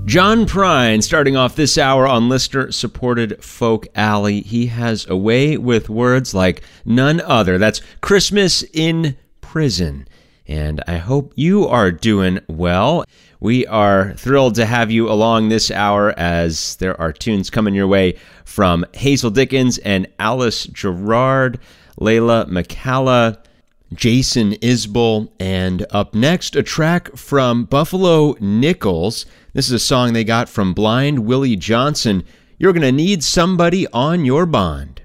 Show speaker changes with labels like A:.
A: John Prine starting off this hour on listener-supported Folk Alley. He has a way with words like none other. That's Christmas in Prison. And I hope you are doing well. We are thrilled to have you along this hour as there are tunes coming your way from Hazel Dickens and Alice Gerrard, Layla McCalla, Jason Isbell, and up next, a track from Buffalo Nichols. This is a song they got from Blind Willie Johnson. You're going to need somebody on your bond.